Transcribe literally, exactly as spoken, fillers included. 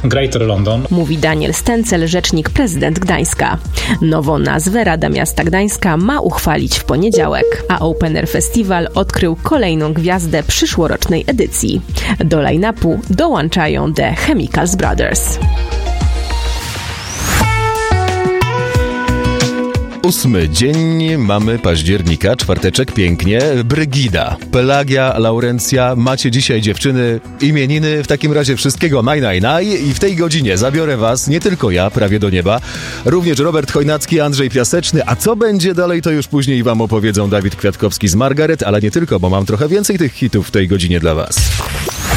Greater London. Mówi Daniel Stencel, rzecznik prezydent Gdańska. Nową nazwę Rada Miasta Gdańska ma uchwalić w poniedziałek, a Open Air Festival odkrył kolejną gwiazdę przyszłorocznej edycji. Do line-upu dołączają The Chemicals Brothers. Ósmy dzień, mamy października, czwarteczek, pięknie. Brygida, Pelagia, Laurencja, macie dzisiaj dziewczyny, imieniny, w takim razie wszystkiego naj, naj, naj. I w tej godzinie zabiorę was, nie tylko ja, prawie do nieba, również Robert Chojnacki, Andrzej Piaseczny. A co będzie dalej, to już później wam opowiedzą Dawid Kwiatkowski z Margaret, ale nie tylko, bo mam trochę więcej tych hitów w tej godzinie dla was.